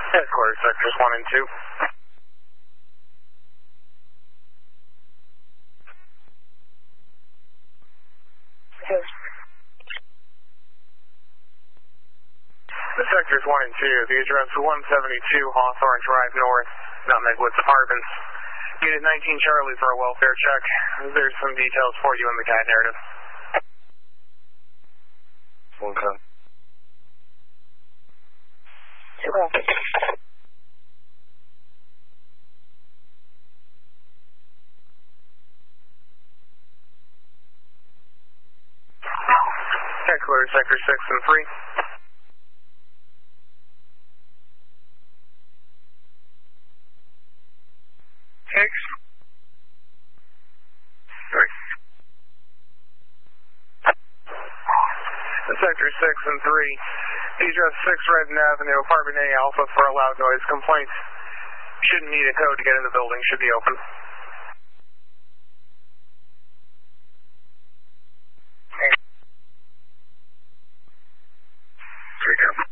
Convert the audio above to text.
Headquarters, sectors 1 and 2. Yes. The sectors 1 and 2, the address is 172 Hawthorne Drive North, Nutmeg Woods Apartments. Unit 19 Charlie for a welfare check. There's some details for you in the CAD narrative. Okay. Okay. Headquarters, sector 6 and 3. Sector 6 and 3. The address 6 Redden Avenue, Apartment A, Alpha for a loud noise complaint. Shouldn't need a code to get in the building, should be open. Take care.